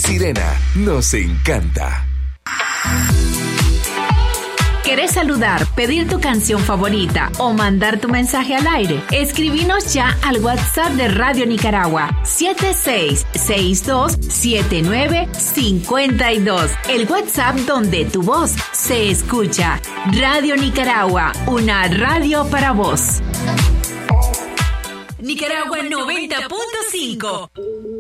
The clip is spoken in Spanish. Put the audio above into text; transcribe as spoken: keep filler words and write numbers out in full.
Sirena, nos encanta. ¿Querés saludar, pedir tu canción favorita o mandar tu mensaje al aire? Escribinos ya al WhatsApp de Radio Nicaragua siete seis seis dos siete nueve cinco dos. El WhatsApp donde tu voz se escucha. Radio Nicaragua, una radio para vos. Nicaragua noventa punto cinco.